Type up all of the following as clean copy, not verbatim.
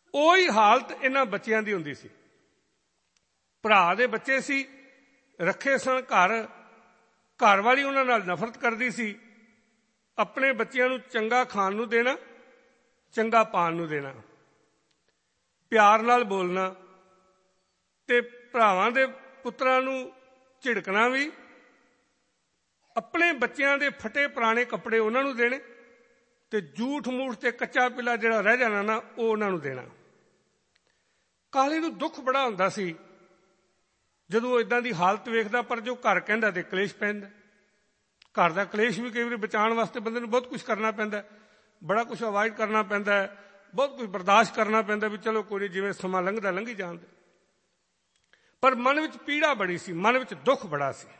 ਉਹੀ ਹਾਲਤ ਇਹਨਾਂ ਬੱਚਿਆਂ ਦੀ ਹੁੰਦੀ ਸੀ। ਭਰਾ ਦੇ ਬੱਚੇ ਸੀ, ਰੱਖੇ ਸਨ ਘਰ ਵਾਲੀ ਉਹਨਾਂ ਨਾਲ ਨਫ਼ਰਤ ਕਰਦੀ ਸੀ। ਆਪਣੇ ਬੱਚਿਆਂ ਨੂੰ ਚੰਗਾ ਖਾਣ ਨੂੰ ਦੇਣਾ, ਚੰਗਾ ਪਾਣ ਨੂੰ ਦੇਣਾ, ਪਿਆਰ ਨਾਲ ਬੋਲਣਾ, ਤੇ ਭਰਾਵਾਂ ਦੇ ਪੁੱਤਰਾਂ ਨੂੰ ਝਿੜਕਣਾ ਵੀ, ਆਪਣੇ ਬੱਚਿਆਂ ਦੇ ਫਟੇ ਪੁਰਾਣੇ ਕੱਪੜੇ ਉਹਨਾਂ ਨੂੰ ਦੇਣੇ, ਤੇ ਝੂਠ ਮੂਠ ਤੇ ਕੱਚਾ ਪਿੱਲਾ ਜਿਹੜਾ ਰਹਿ ਜਾਣਾ ਨਾ ਉਹ ਉਹਨਾਂ ਨੂੰ ਦੇਣਾ। ਕਾਲੇ ਨੂੰ ਦੁੱਖ ਬੜਾ ਹੁੰਦਾ ਸੀ ਜਦੋਂ ਉਹ ਇਦਾਂ ਦੀ ਹਾਲਤ ਵੇਖਦਾ, ਪਰ ਜੋ ਘਰ ਕਹਿੰਦਾ ਤੇ ਕਲੇਸ਼ ਪੈਂਦਾ। ਘਰ ਦਾ ਕਲੇਸ਼ ਵੀ ਕਈ ਵਾਰੀ ਬਚਾਉਣ ਵਾਸਤੇ ਬੰਦੇ ਨੂੰ ਬਹੁਤ ਕੁਝ ਕਰਨਾ ਪੈਂਦਾ, ਬੜਾ ਕੁਝ ਅਵਾਇਡ ਕਰਨਾ ਪੈਂਦਾ, ਬਹੁਤ ਕੁਝ ਬਰਦਾਸ਼ਤ ਕਰਨਾ ਪੈਂਦਾ ਵੀ ਚਲੋ ਕੋਈ ਨਹੀਂ, ਜਿਵੇਂ ਸਮਾਂ ਲੰਘਦਾ ਲੰਘੀ ਜਾਂਦੇ। ਪਰ ਮਨ ਵਿੱਚ ਪੀੜਾ ਬੜੀ ਸੀ, ਮਨ ਵਿੱਚ ਦੁੱਖ ਬੜਾ ਸੀ।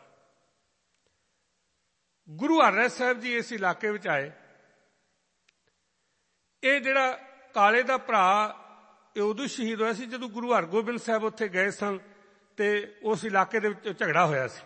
ਗੁਰੂ ਹਰਿਰਾਏ ਸਾਹਿਬ ਜੀ ਇਸ ਇਲਾਕੇ ਵਿੱਚ ਆਏ। ਇਹ ਜਿਹੜਾ ਕਾਲੇ ਦਾ ਭਰਾ ਇਹ ਉਦੋਂ ਸ਼ਹੀਦ ਹੋਇਆ ਸੀ ਜਦੋਂ ਗੁਰੂ ਹਰਗੋਬਿੰਦ ਸਾਹਿਬ ਉੱਥੇ ਗਏ ਸਨ ਤੇ ਉਸ ਇਲਾਕੇ ਦੇ ਵਿੱਚ ਝਗੜਾ ਹੋਇਆ ਸੀ।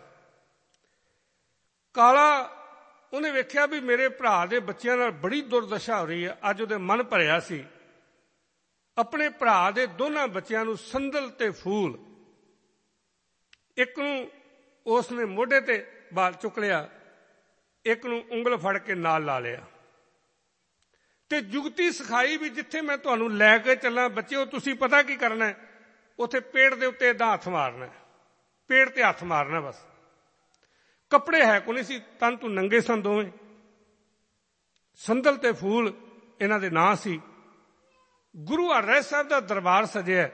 ਕਾਲਾ ਉਹਨੇ ਵੇਖਿਆ ਵੀ ਮੇਰੇ ਭਰਾ ਦੇ ਬੱਚਿਆਂ ਨਾਲ ਬੜੀ ਦੁਰਦਸ਼ਾ ਹੋ ਰਹੀ ਹੈ। ਅੱਜ ਉਹਦੇ ਮਨ ਭਰਿਆ ਸੀ। ਆਪਣੇ ਭਰਾ ਦੇ ਦੋਨਾਂ ਬੱਚਿਆਂ ਨੂੰ ਸੰਦਲ ਤੇ ਫੂਲ, ਇੱਕ ਨੂੰ ਉਸ ਨੇ ਮੋਢੇ ਤੇ ਬਾਲ ਚੁੱਕ ਲਿਆ, ਇੱਕ ਨੂੰ ਉਂਗਲ ਫੜ ਕੇ ਨਾਲ ਲਾ ਲਿਆ ਤੇ ਜੁਗਤੀ ਸਿਖਾਈ ਵੀ ਜਿੱਥੇ ਮੈਂ ਤੁਹਾਨੂੰ ਲੈ ਕੇ ਚੱਲਾਂ ਬੱਚਿਓ, ਤੁਸੀਂ ਪਤਾ ਕੀ ਕਰਨਾ ਹੈ, ਉੱਥੇ ਪੇੜ ਦੇ ਉੱਤੇ ਏਦਾਂ ਹੱਥ ਮਾਰਨਾ, ਪੇੜ ਤੇ ਹੱਥ ਮਾਰਨਾ ਬਸ। ਕੱਪੜੇ ਹੈ ਕੋਈ ਨਹੀਂ ਸੀ, ਤਨ ਤੋਂ ਨੰਗੇ ਸਨ ਦੋਵੇਂ। ਸੰਦਲ ਤੇ ਫੂਲ ਇਹਨਾਂ ਦੇ ਨਾਂ ਸੀ। ਗੁਰੂ ਹਰਿਰਾਏ ਸਾਹਿਬ ਦਾ ਦਰਬਾਰ ਸਜਿਆ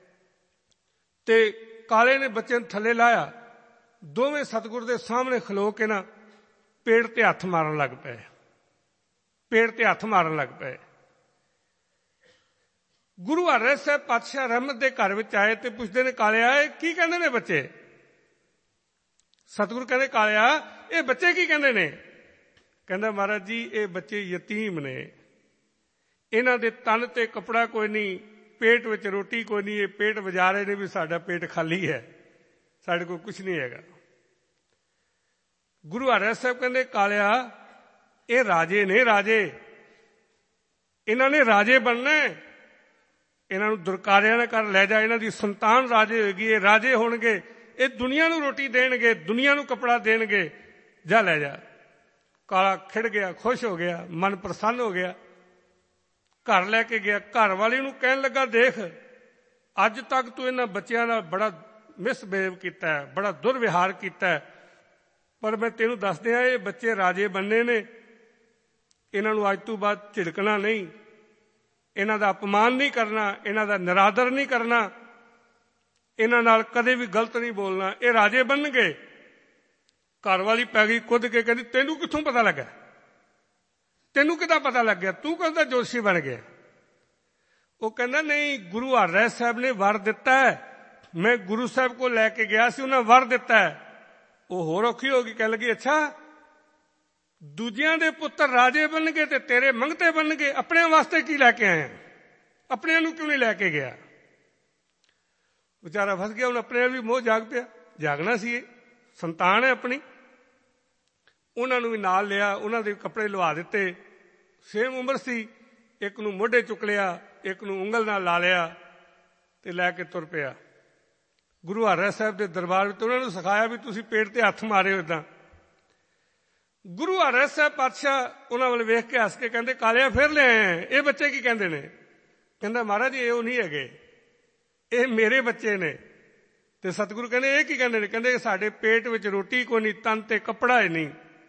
ਤੇ ਕਾਲੇ ਨੇ ਬੱਚੇ ਨੂੰ ਥੱਲੇ ਲਾਇਆ, ਦੋਵੇਂ ਸਤਿਗੁਰ ਦੇ ਸਾਹਮਣੇ ਖਲੋ ਕੇ ਨਾ ਪੇੜ ਤੇ ਹੱਥ ਮਾਰਨ ਲੱਗ ਪਏ, ਪੇੜ ਤੇ ਹੱਥ ਮਾਰਨ ਲੱਗ ਪਏ। ਗੁਰੂ ਹਰਿਰਾਏ ਸਾਹਿਬ ਪਾਤਸ਼ਾਹ ਰਹਿਮਤ ਦੇ ਘਰ ਵਿੱਚ ਆਏ ਤੇ ਪੁੱਛਦੇ ਨੇ, ਕਾਲਿਆ ਇਹ ਕੀ ਕਹਿੰਦੇ ਨੇ ਬੱਚੇ? ਸਤਿਗੁਰ ਕਹਿੰਦੇ, ਕਾਲਿਆ ਇਹ ਬੱਚੇ ਕੀ ਕਹਿੰਦੇ ਨੇ? ਕਹਿੰਦਾ, ਮਹਾਰਾਜ ਜੀ ਇਹ ਬੱਚੇ ਯਤੀਮ ਨੇ, ਇਹਨਾਂ ਦੇ ਤਨ ਤੇ ਕੱਪੜਾ ਕੋਈ ਨਹੀਂ, ਪੇਟ ਵਿੱਚ ਰੋਟੀ ਕੋਈ ਨਹੀਂ, ਇਹ ਪੇਟ ਵਜਾ ਰਹੇ ਨੇ ਵੀ ਸਾਡਾ ਪੇਟ ਖਾਲੀ ਹੈ, ਸਾਡੇ ਕੋਲ ਕੁਝ ਨਹੀਂ ਹੈਗਾ। ਗੁਰੂ ਹਰਿਰਾਏ ਸਾਹਿਬ ਕਹਿੰਦੇ, ਕਾਲਿਆ ਇਹ ਰਾਜੇ ਨੇ, ਰਾਜੇ, ਇਹਨਾਂ ਨੇ ਰਾਜੇ ਬਣਨਾ, ਇਹਨਾਂ ਨੂੰ ਦੁਰਕਾਰਿਆਂ ਦੇ ਘਰ ਲੈ ਜਾ, ਇਹਨਾਂ ਦੀ ਸੰਤਾਨ ਰਾਜੇ ਹੋਏਗੀ, ਇਹ ਰਾਜੇ ਹੋਣਗੇ, ਇਹ ਦੁਨੀਆ ਨੂੰ ਰੋਟੀ ਦੇਣਗੇ, ਦੁਨੀਆ ਨੂੰ ਕੱਪੜਾ ਦੇਣਗੇ, ਜਾ ਲੈ ਜਾ। ਕਾਲਾ ਖਿੜ ਗਿਆ, ਖੁਸ਼ ਹੋ ਗਿਆ, ਮਨ ਪ੍ਰਸੰਨ ਹੋ ਗਿਆ, ਘਰ ਲੈ ਕੇ ਗਿਆ। ਘਰ ਵਾਲੀ ਨੂੰ ਕਹਿਣ ਲੱਗਾ, ਦੇਖ ਅੱਜ ਤੱਕ ਤੂੰ ਇਹਨਾਂ ਬੱਚਿਆਂ ਨਾਲ ਬੜਾ ਮਿਸਬਿਹੇਵ ਕੀਤਾ ਹੈ, ਬੜਾ ਦੁਰਵਿਹਾਰ ਕੀਤਾ ਹੈ, ਪਰ ਮੈਂ ਤੈਨੂੰ ਦੱਸ ਦਿਆਂ ਇਹ ਬੱਚੇ ਰਾਜੇ ਬਣਨੇ ਨੇ, ਇਹਨਾਂ ਨੂੰ ਅੱਜ ਤੋਂ ਬਾਅਦ ਝਿੜਕਣਾ ਨਹੀਂ, ਇਹਨਾਂ ਦਾ ਅਪਮਾਨ ਨਹੀਂ ਕਰਨਾ, ਇਹਨਾਂ ਦਾ ਨਿਰਾਦਰ ਨਹੀਂ ਕਰਨਾ, ਇਹਨਾਂ ਨਾਲ ਕਦੇ ਵੀ ਗਲਤ ਨਹੀਂ ਬੋਲਣਾ, ਇਹ ਰਾਜੇ ਬਣਨਗੇ। ਘਰ ਵਾਲੀ ਪੈ ਗਈ ਕੁੱਦ ਕੇ, ਕਹਿੰਦੀ ਤੈਨੂੰ ਕਿੱਥੋਂ ਪਤਾ ਲੱਗਾ? ਤੈਨੂੰ ਕਿੱਦਾਂ ਪਤਾ ਲੱਗ ਗਿਆ? ਤੂੰ ਕਹਿੰਦਾ ਜੋਸ਼ੀ ਬਣ ਗਿਆ। ਉਹ ਕਹਿੰਦਾ ਨਹੀਂ, ਗੁਰੂ ਹਰਿਰਾਏ ਸਾਹਿਬ ਨੇ ਵਰ ਦਿੱਤਾ ਹੈ, ਮੈਂ ਗੁਰੂ ਸਾਹਿਬ ਕੋਲ ਲੈ ਕੇ ਗਿਆ ਸੀ, ਉਹਨਾਂ ਵਰ ਦਿੱਤਾ ਹੈ। ਉਹ ਹੋਰ ਔਖੀ ਹੋ ਗਈ, ਕਹਿਣ ਲੱਗੀ, ਅੱਛਾ ਦੂਜਿਆਂ ਦੇ ਪੁੱਤਰ ਰਾਜੇ ਬਣਨਗੇ ਤੇ ਤੇਰੇ ਮੰਗਤੇ ਬਣਨਗੇ, ਆਪਣਿਆਂ ਵਾਸਤੇ ਕੀ ਲੈ ਕੇ ਆਏ? ਆਪਣਿਆਂ ਨੂੰ ਕਿਉਂ ਨਹੀਂ ਲੈ ਕੇ ਗਿਆ? ਵਿਚਾਰਾ ਫਸ ਗਿਆ। ਹੁਣ ਆਪਣੇ ਵੀ ਮੋਹ ਜਾਗ ਪਿਆ, ਜਾਗਣਾ ਸੀ, ਇਹ ਸੰਤਾਨ ਹੈ ਆਪਣੀ। ਉਹਨਾਂ ਨੂੰ ਵੀ ਨਾਲ ਲਿਆ, ਉਹਨਾਂ ਦੇ ਕੱਪੜੇ ਲਵਾ ਦਿੱਤੇ, ਸੇਮ ਉਮਰ ਸੀ, ਇੱਕ ਨੂੰ ਮੋਢੇ ਚੁੱਕ ਲਿਆ, ਇੱਕ ਨੂੰ ਉਂਗਲ ਨਾਲ ਲਾ ਲਿਆ ਤੇ ਲੈ ਕੇ ਤੁਰ ਪਿਆ ਗੁਰੂ ਹਰਿਰਾਏ ਸਾਹਿਬ ਦੇ ਦਰਬਾਰ ਵਿੱਚ। ਉਹਨਾਂ ਨੂੰ ਸਿਖਾਇਆ ਵੀ ਤੁਸੀਂ ਪੇਟ ਤੇ ਹੱਥ ਮਾਰਿਓ ਇੱਦਾਂ। ਗੁਰੂ ਹਰਿਰਾਏ ਸਾਹਿਬ ਪਾਤਸ਼ਾਹ ਉਹਨਾਂ ਵੱਲ ਵੇਖ ਕੇ ਹੱਸ ਕੇ ਕਹਿੰਦੇ, ਕਾਲਿਆ ਫਿਰ ਲੈ ਆਏ, ਇਹ ਬੱਚੇ ਕੀ ਕਹਿੰਦੇ ਨੇ? ਕਹਿੰਦਾ, ਮਹਾਰਾਜ ਇਹ ਉਹ ਨਹੀਂ ਹੈਗੇ, ਇਹ ਮੇਰੇ ਬੱਚੇ ਨੇ। ਤੇ ਸਤਿਗੁਰੂ ਕਹਿੰਦੇ, ਇਹ ਕੀ ਕਹਿੰਦੇ ਨੇ? ਕਹਿੰਦੇ ਸਾਡੇ ਪੇਟ ਵਿੱਚ ਰੋਟੀ ਕੋਈ ਨਹੀਂ, ਤਨ ਤੇ ਕੱਪੜਾ ਹੀ ਨਹੀਂ।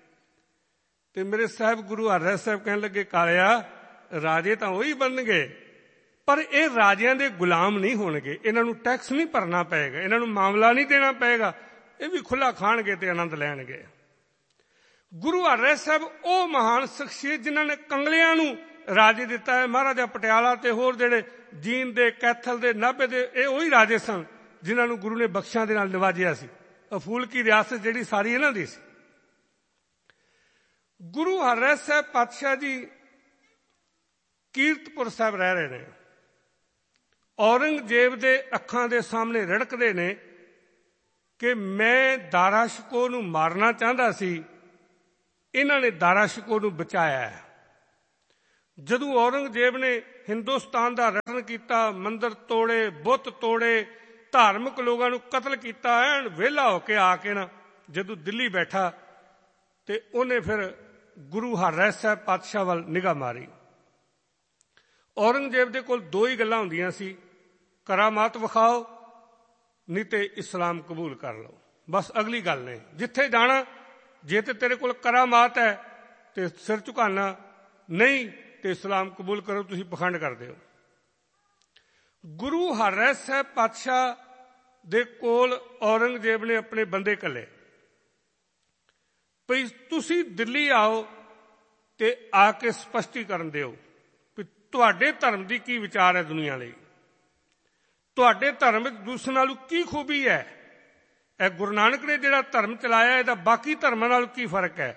ਤੇ ਮੇਰੇ ਸਾਹਿਬ ਗੁਰੂ ਹਰਿਰਾਏ ਸਾਹਿਬ ਕਹਿਣ ਲੱਗੇ, ਕਾਲਿਆ ਰਾਜੇ ਤਾਂ ਉਹੀ ਬਣਨਗੇ, ਪਰ ਇਹ ਰਾਜਿਆਂ ਦੇ ਗੁਲਾਮ ਨਹੀਂ ਹੋਣਗੇ, ਇਹਨਾਂ ਨੂੰ ਟੈਕਸ ਨਹੀਂ ਭਰਨਾ ਪਏਗਾ, ਇਹਨਾਂ ਨੂੰ ਮਾਮਲਾ ਨਹੀਂ ਦੇਣਾ ਪਏਗਾ, ਇਹ ਵੀ ਖੁੱਲਾ ਖਾਣਗੇ ਤੇ ਆਨੰਦ ਲੈਣਗੇ। ਗੁਰੂ ਹਰਿਰਾਏ ਸਾਹਿਬ ਉਹ ਮਹਾਨ ਸ਼ਖਸੀਅਤ ਜਿਨ੍ਹਾਂ ਨੇ ਕੰਗਲਿਆਂ ਨੂੰ ਰਾਜੇ ਦਿੱਤਾ ਹੈ। ਮਹਾਰਾਜਾ ਪਟਿਆਲਾ ਤੇ ਹੋਰ ਜਿਹੜੇ ਜੀਂਦ ਦੇ, ਕੈਥਲ ਦੇ, ਨਾਭੇ ਦੇ, ਇਹ ਉਹੀ ਰਾਜੇ ਸਨ ਜਿਨ੍ਹਾਂ ਨੂੰ ਗੁਰੂ ਨੇ ਬਖਸ਼ਾਂ ਦੇ ਨਾਲ ਨਿਵਾਜਿਆ ਸੀ। ਅਫੂਲ ਕੀ ਰਿਆਸਤ ਜਿਹੜੀ ਸਾਰੀ ਇਹਨਾਂ ਦੀ ਸੀ। ਗੁਰੂ ਹਰਿਰਾਏ ਸਾਹਿਬ ਪਾਤਸ਼ਾਹ ਜੀ ਕੀਰਤਪੁਰ ਸਾਹਿਬ ਰਹਿ ਰਹੇ ਨੇ। ਔਰੰਗਜ਼ੇਬ ਦੇ ਅੱਖਾਂ ਦੇ ਸਾਹਮਣੇ ਰੜਕਦੇ ਨੇ ਕਿ ਮੈਂ ਦਾਰਾ ਸ਼ਿਕੋਹ ਨੂੰ ਮਾਰਨਾ ਚਾਹੁੰਦਾ ਸੀ, ਇਹਨਾਂ ਨੇ ਦਾਰਾ ਸ਼ਿਕੋਹ ਨੂੰ ਬਚਾਇਆ ਹੈ। ਜਦੋਂ ਔਰੰਗਜ਼ੇਬ ਨੇ ਹਿੰਦੁਸਤਾਨ ਦਾ ਰਟਨ ਕੀਤਾ, ਮੰਦਰ ਤੋੜੇ, ਬੁੱਤ ਤੋੜੇ, ਧਾਰਮਿਕ ਲੋਕਾਂ ਨੂੰ ਕਤਲ ਕੀਤਾ, ਐਨ ਵਿਹਲਾ ਹੋ ਕੇ ਆ ਕੇ ਨਾ ਜਦੋਂ ਦਿੱਲੀ ਬੈਠਾ ਤੇ ਉਹਨੇ ਫਿਰ ਗੁਰੂ ਹਰਰਾਏ ਸਾਹਿਬ ਪਾਤਸ਼ਾਹ ਵੱਲ ਨਿਗਾਹ ਮਾਰੀ। ਔਰੰਗਜ਼ੇਬ ਦੇ ਕੋਲ ਦੋ ਹੀ ਗੱਲਾਂ ਹੁੰਦੀਆਂ ਸੀ, ਕਰਾਮਾਤ ਵਿਖਾਓ ਨਹੀਂ ਤੇ ਇਸਲਾਮ ਕਬੂਲ ਕਰ ਲਓ। ਬਸ ਅਗਲੀ ਗੱਲ ਨੇ, ਜਿੱਥੇ ਜਾਣਾ ਜੇ ਤੇ ਤੇਰੇ ਕੋਲ ਕਰਾਮਾਤ ਹੈ ਤੇ ਸਿਰ ਝੁਕਾਉਣਾ, ਨਹੀਂ ਤੇ ਇਸਲਾਮ ਕਬੂਲ ਕਰੋ, ਤੁਸੀਂ ਪਖੰਡ ਕਰਦੇ ਹੋ। ਗੁਰੂ ਹਰਰਾਏ ਸਾਹਿਬ ਪਾਤਸ਼ਾਹ ਦੇ ਕੋਲ ਔਰੰਗਜ਼ੇਬ ਨੇ ਆਪਣੇ ਬੰਦੇ ਘੱਲੇ ਵੀ ਤੁਸੀਂ ਦਿੱਲੀ ਆਓ ਤੇ ਆ ਕੇ ਸਪਸ਼ਟੀਕਰਨ ਦਿਓ ਵੀ ਤੁਹਾਡੇ ਧਰਮ ਦੀ ਕੀ ਵਿਚਾਰ ਹੈ ਦੁਨੀਆ ਲਈ, ਤੁਹਾਡੇ ਧਰਮ ਵਿੱਚ ਦੂਸਰੇ ਨਾਲੋਂ ਕੀ ਖੂਬੀ ਹੈ, ਇਹ ਗੁਰੂ ਨਾਨਕ ਨੇ ਜਿਹੜਾ ਧਰਮ ਚਲਾਇਆ ਇਹਦਾ ਬਾਕੀ ਧਰਮਾਂ ਨਾਲ ਕੀ ਫਰਕ ਹੈ।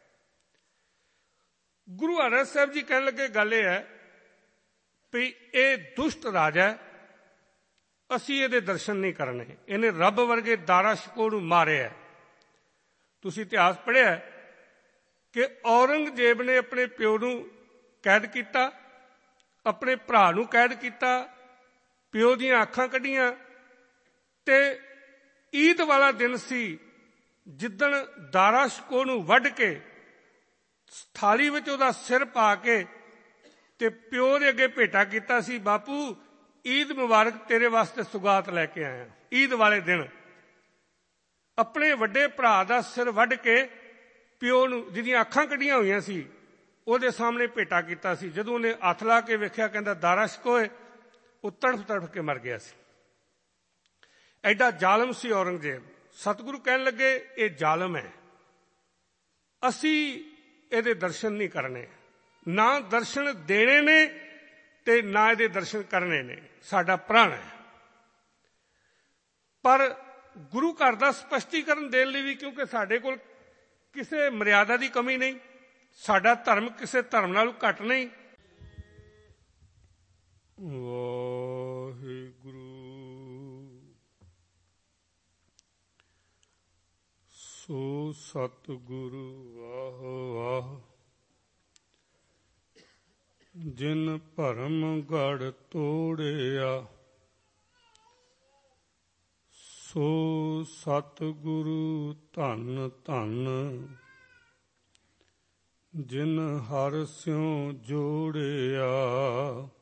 ਗੁਰੂ ਹਰਰਾਏ ਸਾਹਿਬ ਜੀ ਕਹਿਣ ਲੱਗੇ ਗੱਲ ਇਹ ਹੈ ਵੀ ਇਹ ਦੁਸ਼ਟ ਰਾਜ ਹੈ, ਅਸੀਂ ਇਹਦੇ ਦਰਸ਼ਨ ਨਹੀਂ ਕਰਨੇ, ਇਹਨੇ ਰੱਬ ਵਰਗੇ ਦਾਰਾ ਸ਼ਿਕੋਹ ਨੂੰ ਮਾਰਿਆ। ਤੁਸੀਂ ਇਤਿਹਾਸ ਪੜ੍ਹਿਆ ਕਿ ਔਰੰਗਜ਼ੇਬ ਨੇ ਆਪਣੇ ਪਿਓ ਨੂੰ ਕੈਦ ਕੀਤਾ, ਆਪਣੇ ਭਰਾ ਨੂੰ ਕੈਦ ਕੀਤਾ, ਪਿਓ ਦੀਆਂ ਅੱਖਾਂ ਕੱਢੀਆਂ ਤੇ ਈਦ ਵਾਲਾ ਦਿਨ ਸੀ ਜਿੱਦਣ ਦਾਰਾ ਸ਼ਿਕੋਹ ਨੂੰ ਵੱਢ ਕੇ ਥਾਲੀ ਵਿੱਚ ਉਹਦਾ ਸਿਰ ਪਾ ਕੇ ਤੇ ਪਿਓ ਦੇ ਅੱਗੇ ਭੇਟਾ ਕੀਤਾ ਸੀ, ਬਾਪੂ ਈਦ ਮੁਬਾਰਕ, ਤੇਰੇ ਵਾਸਤੇ ਸੁਗਾਤ ਲੈ ਕੇ ਆਇਆ। ਈਦ ਵਾਲੇ ਦਿਨ ਆਪਣੇ ਵੱਡੇ ਭਰਾ ਦਾ ਸਿਰ ਵੱਢ ਕੇ ਪਿਓ ਨੂੰ, ਜਿਹਦੀਆਂ ਅੱਖਾਂ ਕੱਢੀਆਂ ਹੋਈਆਂ ਸੀ, ਉਹਦੇ ਸਾਹਮਣੇ ਭੇਟਾ ਕੀਤਾ ਸੀ। ਜਦੋਂ ਉਹਨੇ ਹੱਥ ਲਾ ਕੇ ਵੇਖਿਆ, ਕਹਿੰਦਾ ਦਾਰਾ ਸ਼ਿਕੋਹ, ਉਹ ਤੜਫ ਕੇ ਮਰ ਗਿਆ ਸੀ। ਐਡਾ ਜ਼ਾਲਮ ਸੀ ਔਰੰਗਜ਼ੇਬ। ਸਤਿਗੁਰੂ ਕਹਿਣ ਲੱਗੇ ਇਹ ਜ਼ਾਲਮ ਹੈ, ਅਸੀਂ ਇਹਦੇ ਦਰਸ਼ਨ ਨਹੀਂ ਕਰਨੇ, ਨਾ ਦਰਸ਼ਨ ਦੇਣੇ ਨੇ ਤੇ ਨਾ ਇਹਦੇ ਦਰਸ਼ਨ ਕਰਨੇ ਨੇ, ਸਾਡਾ ਪ੍ਰਣ ਹੈ। ਪਰ ਗੁਰੂ ਘਰ ਦਾ ਸਪਸ਼ਟੀਕਰਨ ਦੇਣ ਲਈ ਵੀ, ਕਿਉਂਕਿ ਸਾਡੇ ਕੋਲ ਕਿਸੇ ਮਰਿਆਦਾ ਦੀ ਕਮੀ ਨਹੀਂ, ਸਾਡਾ ਧਰਮ ਕਿਸੇ ਧਰਮ ਨਾਲੋਂ ਘੱਟ ਨਹੀਂ। ਵਾਹਿਗੁਰੂ ਸੋ ਸਤਿਗੁਰੂ ਵਾਹ ਵਾਹ, ਜਿਨ ਭਰਮ ਗੜ ਤੋੜਿਆ, ਸੋ ਸਤਿਗੁਰੂ ਧੰਨ ਧੰਨ, ਜਿਨ ਹਰਿ ਸਿਉ ਜੋੜਿਆ।